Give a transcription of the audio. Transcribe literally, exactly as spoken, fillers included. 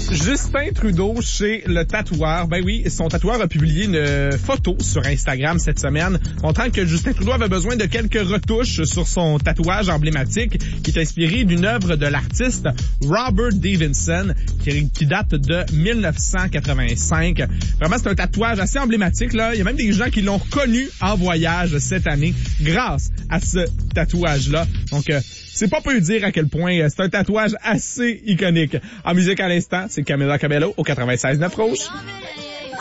Justin Trudeau chez le tatoueur. Ben oui, son tatoueur a publié une photo sur Instagram cette semaine montrant que Justin Trudeau avait besoin de quelques retouches sur son tatouage emblématique qui est inspiré d'une œuvre de l'artiste Robert Davidson qui, qui date de dix-neuf cent quatre-vingt-cinq. Vraiment, c'est un tatouage assez emblématique, là. Il y a même des gens qui l'ont reconnu en voyage cette année grâce à ce tatouage-là. Donc, euh, c'est pas peu dire à quel point euh, c'est un tatouage assez iconique. En musique à l'instant, c'est Camila Cabello au quatre-vingt-seize neuf Rouge.